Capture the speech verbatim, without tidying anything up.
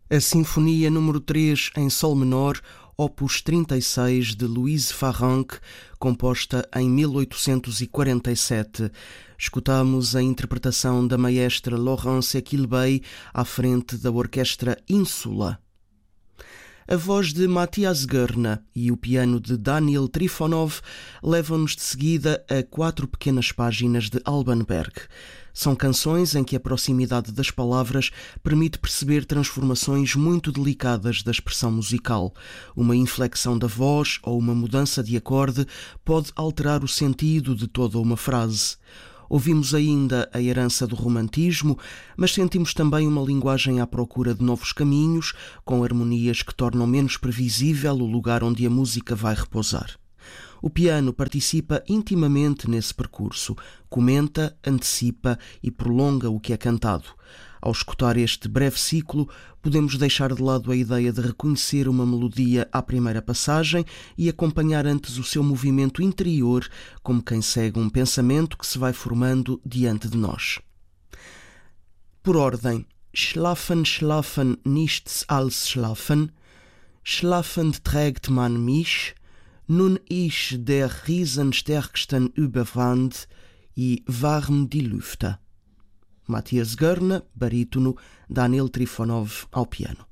A Sinfonia número três em Sol menor, opus trinta e seis, de Louise Farrenc, composta em mil oitocentos e quarenta e sete. Escutamos a interpretação da maestra Laurence Equilbey à frente da orquestra Insula. A voz de Matthias Goerne e o piano de Daniel Trifonov levam-nos de seguida a quatro pequenas páginas de Alban Berg. São canções em que a proximidade das palavras permite perceber transformações muito delicadas da expressão musical. Uma inflexão da voz ou uma mudança de acorde pode alterar o sentido de toda uma frase. Ouvimos ainda a herança do romantismo, mas sentimos também uma linguagem à procura de novos caminhos, com harmonias que tornam menos previsível o lugar onde a música vai repousar. O piano participa intimamente nesse percurso, comenta, antecipa e prolonga o que é cantado. Ao escutar este breve ciclo, podemos deixar de lado a ideia de reconhecer uma melodia à primeira passagem e acompanhar antes o seu movimento interior, como quem segue um pensamento que se vai formando diante de nós. Por ordem: Schlafen, schlafen, nichts als schlafen. Schlafend trägt man mich. Nun ich der Riesenstärksten Überwand e warm die Lüfte. Matthias Goerne, barítono, Daniel Trifonov ao piano.